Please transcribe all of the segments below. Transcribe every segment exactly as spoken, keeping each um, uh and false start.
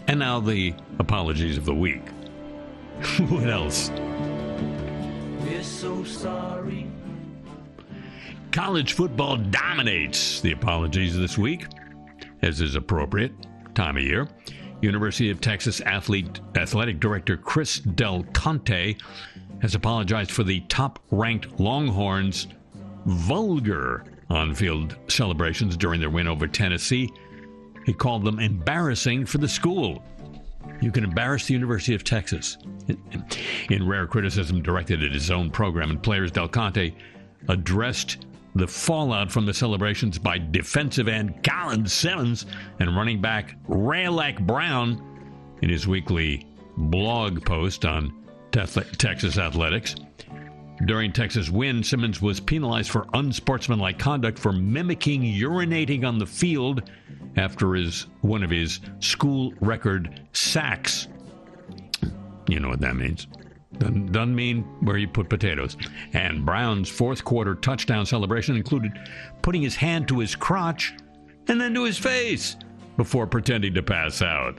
And now the apologies of the week. What else? We're so sorry. College football dominates the apologies this week, as is appropriate time of year. University of Texas athlete athletic director Chris Del Conte has apologized for the top-ranked Longhorns' vulgar on-field celebrations during their win over Tennessee. He called them embarrassing for the school. You can embarrass the University of Texas. In rare criticism directed at his own program and players, Del Conte addressed the fallout from the celebrations by defensive end Colin Simmons and running back Rayleigh Brown in his weekly blog post on Texas athletics. During Texas' win, Simmons was penalized for unsportsmanlike conduct for mimicking urinating on the field after his one of his school record sacks. You know what that means. Doesn't, doesn't mean where you put potatoes. And Brown's fourth quarter touchdown celebration included putting his hand to his crotch and then to his face before pretending to pass out.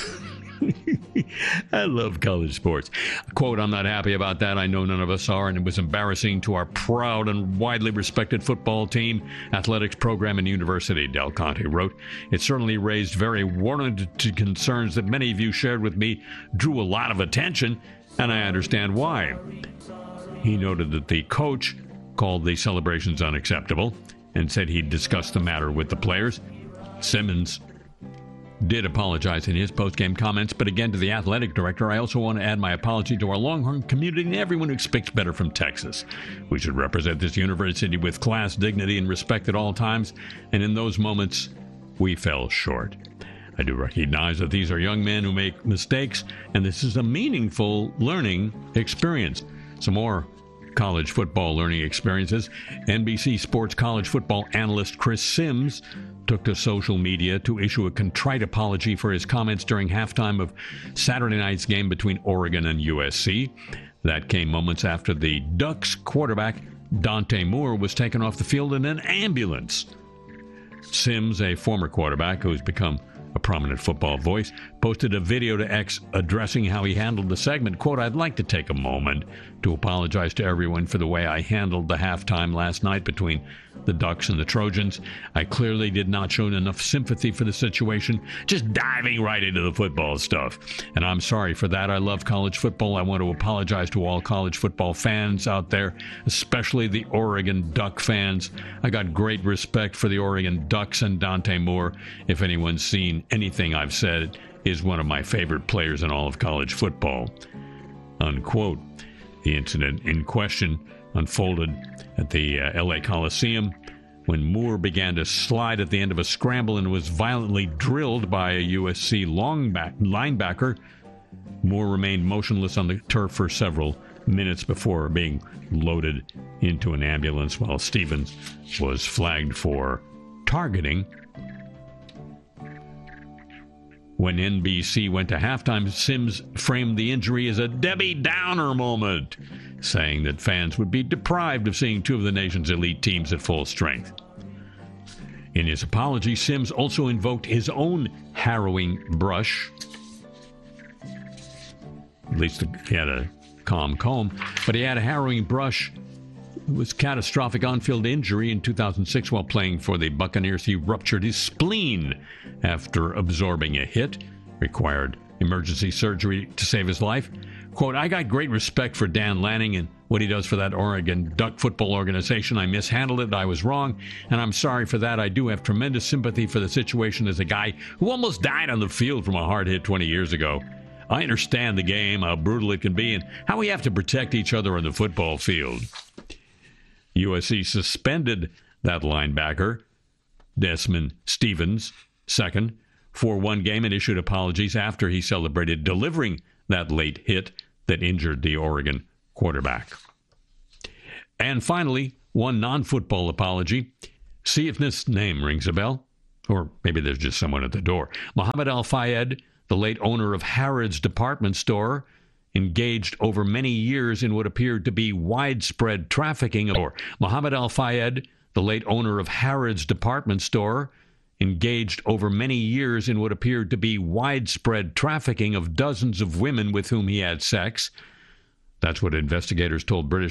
I love college sports. Quote, I'm not happy about that. I know none of us are, and it was embarrassing to our proud and widely respected football team, athletics program, and university, Del Conte wrote. It certainly raised very warranted concerns that many of you shared with me, drew a lot of attention, and I understand why. He noted that the coach called the celebrations unacceptable and said he'd discuss the matter with the players. Simmons did apologize in his post-game comments, but again to the athletic director, I also want to add my apology to our Longhorn community and everyone who expects better from Texas. We should represent this university with class, dignity, and respect at all times, and in those moments, we fell short. I do recognize that these are young men who make mistakes, and this is a meaningful learning experience. Some more college football learning experiences. N B C Sports college football analyst Chris Sims took to social media to issue a contrite apology for his comments during halftime of Saturday night's game between Oregon and U S C. That came moments after the Ducks quarterback Dante Moore was taken off the field in an ambulance. Sims, a former quarterback who's become a prominent football voice, posted a video to X addressing how he handled the segment. Quote, I'd like to take a moment to apologize to everyone for the way I handled the halftime last night between the Ducks and the Trojans. I clearly did not show enough sympathy for the situation, just diving right into the football stuff. And I'm sorry for that. I love college football. I want to apologize to all college football fans out there, especially the Oregon Duck fans. I got great respect for the Oregon Ducks and Dante Moore. If anyone's seen anything I've said, is one of my favorite players in all of college football. Unquote. The incident in question unfolded at the uh, L A Coliseum when Moore began to slide at the end of a scramble and was violently drilled by a U S C long back, linebacker. Moore remained motionless on the turf for several minutes before being loaded into an ambulance, while Stevens was flagged for targeting. When N B C went to halftime, Sims framed the injury as a Debbie Downer moment, saying that fans would be deprived of seeing two of the nation's elite teams at full strength. In his apology, Sims also invoked his own harrowing brush. At least he had a calm comb, but he had a harrowing brush. It was catastrophic on-field injury in two thousand six while playing for the Buccaneers. He ruptured his spleen after absorbing a hit, required emergency surgery to save his life. Quote, I got great respect for Dan Lanning and what he does for that Oregon Duck football organization. I mishandled it. I was wrong, and I'm sorry for that. I do have tremendous sympathy for the situation as a guy who almost died on the field from a hard hit twenty years ago. I understand the game, how brutal it can be, and how we have to protect each other on the football field. U S C suspended that linebacker, Desmond Stevens, second, for one game and issued apologies after he celebrated delivering that late hit that injured the Oregon quarterback. And finally, one non-football apology. See if this name rings a bell, or maybe there's just someone at the door. Mohammed Al-Fayed, the late owner of Harrods Department Store, engaged over many years in what appeared to be widespread trafficking. Or Mohammed Al-Fayed, the late owner of Harrods Department Store, engaged over many years in what appeared to be widespread trafficking of dozens of women with whom he had sex. That's what investigators told British